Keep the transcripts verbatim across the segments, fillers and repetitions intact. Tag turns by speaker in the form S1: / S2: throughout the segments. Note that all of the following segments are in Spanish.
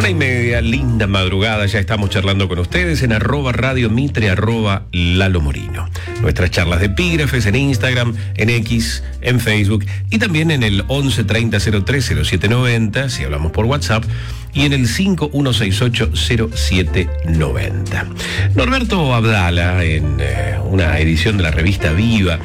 S1: Una y media, linda madrugada, ya estamos charlando con ustedes en arroba Radio Mitre, arroba Lalo Morino. Nuestras charlas de epígrafes en Instagram, en X, en Facebook y también en el once treinta cero tres cero siete noventa, si hablamos por WhatsApp, y en el cinco uno seis ocho cero siete noventa. Norberto Abdala, en eh, una edición de la revista Viva,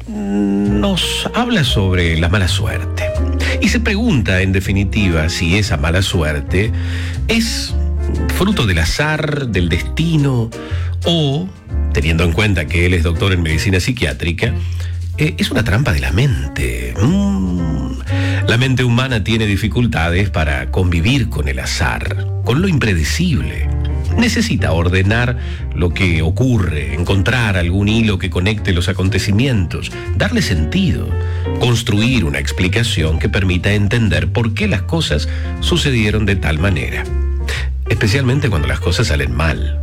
S1: nos habla sobre la mala suerte. Y se pregunta, en definitiva, si esa mala suerte es fruto del azar, del destino, o, teniendo en cuenta que él es doctor en medicina psiquiátrica, eh, es una trampa de la mente. Mm. La mente humana tiene dificultades para convivir con el azar, con lo impredecible. Necesita ordenar lo que ocurre, encontrar algún hilo que conecte los acontecimientos, darle sentido, construir una explicación que permita entender por qué las cosas sucedieron de tal manera, especialmente cuando las cosas salen mal.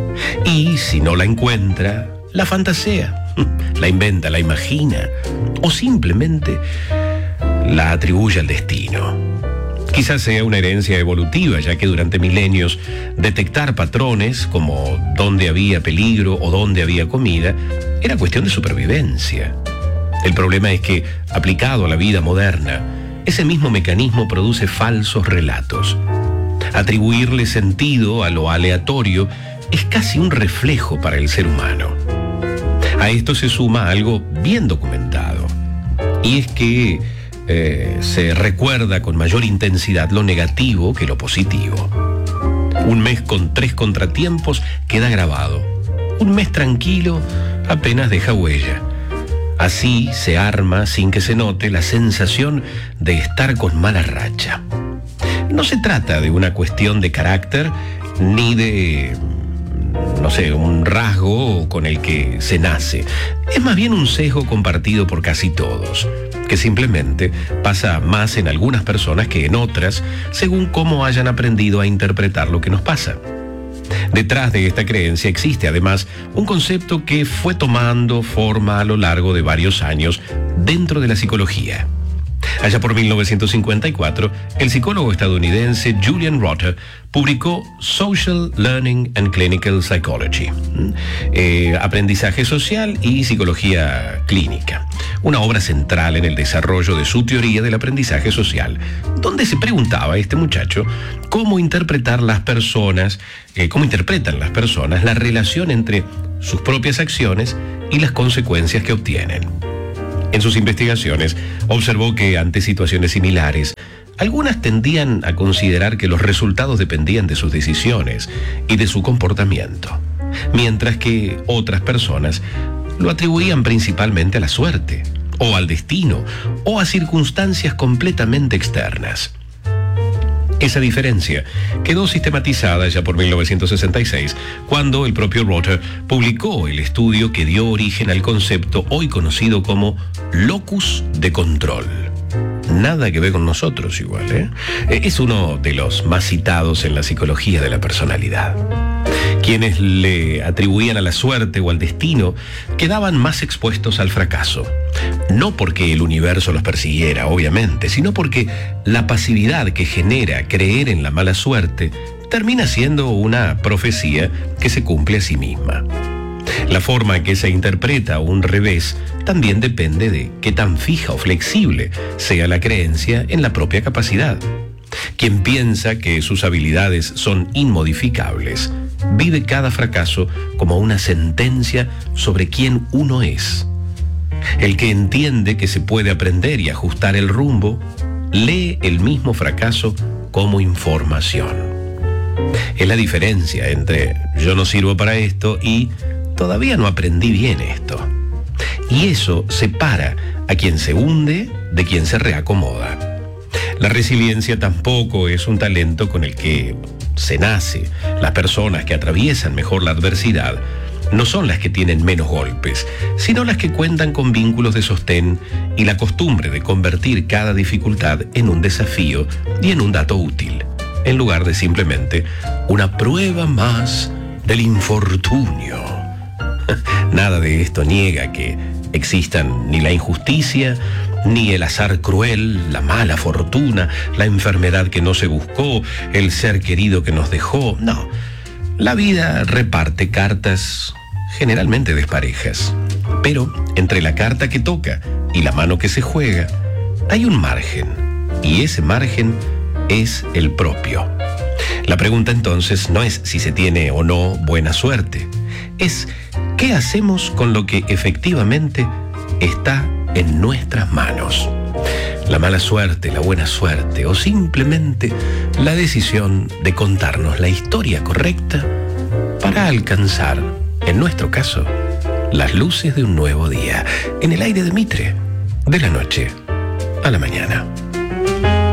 S1: Y si no la encuentra, la fantasea, la inventa, la imagina, o simplemente la atribuye al destino. Quizás sea una herencia evolutiva, ya que durante milenios detectar patrones como dónde había peligro o dónde había comida era cuestión de supervivencia. El problema es que, aplicado a la vida moderna, ese mismo mecanismo produce falsos relatos. Atribuirle sentido a lo aleatorio es casi un reflejo para el ser humano. A esto se suma algo bien documentado, y es que Eh, se recuerda con mayor intensidad lo negativo que lo positivo. Un mes con tres contratiempos queda grabado. Un mes tranquilo apenas deja huella. Así se arma, sin que se note, la sensación de estar con mala racha. No se trata de una cuestión de carácter ni de, no sé, un rasgo con el que se nace. Es más bien un sesgo compartido por casi todos, que simplemente pasa más en algunas personas que en otras, según cómo hayan aprendido a interpretar lo que nos pasa. Detrás de esta creencia existe además un concepto que fue tomando forma a lo largo de varios años dentro de la psicología. Allá por mil novecientos cincuenta y cuatro, el psicólogo estadounidense Julian Rotter publicó Social Learning and Clinical Psychology, eh, aprendizaje social y psicología clínica, una obra central en el desarrollo de su teoría del aprendizaje social, donde se preguntaba a este muchacho cómo interpretar las personas, eh, cómo interpretan las personas la relación entre sus propias acciones y las consecuencias que obtienen. En sus investigaciones, observó que ante situaciones similares, algunas tendían a considerar que los resultados dependían de sus decisiones y de su comportamiento, mientras que otras personas lo atribuían principalmente a la suerte, o al destino, o a circunstancias completamente externas. Esa diferencia quedó sistematizada ya por mil novecientos sesenta y seis, cuando el propio Rotter publicó el estudio que dio origen al concepto hoy conocido como locus de control. Nada que ver con nosotros igual, ¿eh? Es uno de los más citados en la psicología de la personalidad. Quienes le atribuían a la suerte o al destino quedaban más expuestos al fracaso. No porque el universo los persiguiera, obviamente, sino porque la pasividad que genera creer en la mala suerte termina siendo una profecía que se cumple a sí misma. La forma en que se interpreta un revés también depende de qué tan fija o flexible sea la creencia en la propia capacidad. Quien piensa que sus habilidades son inmodificables vive cada fracaso como una sentencia sobre quién uno es. El que entiende que se puede aprender y ajustar el rumbo, lee el mismo fracaso como información. Es la diferencia entre yo no sirvo para esto y todavía no aprendí bien esto. Y eso separa a quien se hunde de quien se reacomoda. La resiliencia tampoco es un talento con el que se nace. Las personas que atraviesan mejor la adversidad no son las que tienen menos golpes, sino las que cuentan con vínculos de sostén y la costumbre de convertir cada dificultad en un desafío y en un dato útil, en lugar de simplemente una prueba más del infortunio. Nada de esto niega que existan ni la injusticia, ni el azar cruel, la mala fortuna, la enfermedad que no se buscó, el ser querido que nos dejó. No, la vida reparte cartas generalmente desparejas. Pero entre la carta que toca y la mano que se juega, hay un margen, y ese margen es el propio. La pregunta entonces no es si se tiene o no buena suerte, es ¿qué hacemos con lo que efectivamente está en nuestras manos? La mala suerte, la buena suerte o simplemente la decisión de contarnos la historia correcta para alcanzar, en nuestro caso, las luces de un nuevo día, en el aire de Mitre, de la noche a la mañana.